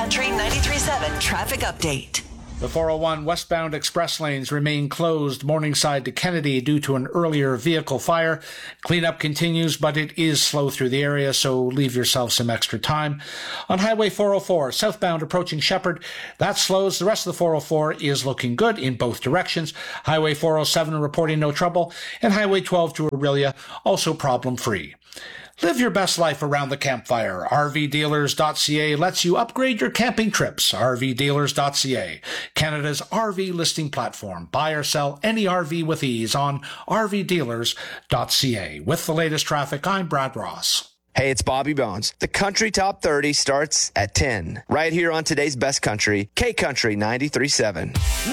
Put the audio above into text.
Country 93.7 traffic update. The 401 westbound express lanes remain closed Morningside to Kennedy due to an earlier vehicle fire. Cleanup continues, but it is slow through the area, so leave yourself some extra time. On Highway 404, southbound approaching Shepherd, that slows. The rest of the 404 is looking good in both directions. Highway 407 reporting no trouble, and Highway 12 to Aurelia also problem-free. Live your best life around the campfire. RVdealers.ca lets you upgrade your camping trips. RVdealers.ca, Canada's RV listing platform. Buy or sell any RV with ease on RVdealers.ca. With the latest traffic, I'm Brad Ross. Hey, it's Bobby Bones. The Country Top 30 starts at 10, right here on today's Best Country, K-Country 93.7.